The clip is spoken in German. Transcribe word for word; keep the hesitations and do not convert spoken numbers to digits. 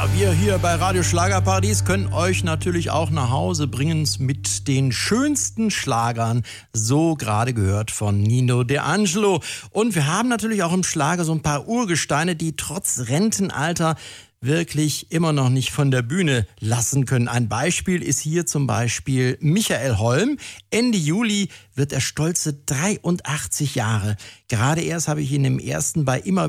Ja, wir hier bei Radio Schlagerparadies können euch natürlich auch nach Hause bringen mit den schönsten Schlagern, so gerade gehört von Nino D'Angelo. Und wir haben natürlich auch im Schlager so ein paar Urgesteine, die trotz Rentenalter wirklich immer noch nicht von der Bühne lassen können. Ein Beispiel ist hier zum Beispiel Michael Holm. Ende Juli wird er stolze dreiundachtzig Jahre. Gerade erst habe ich ihn im ersten bei Immer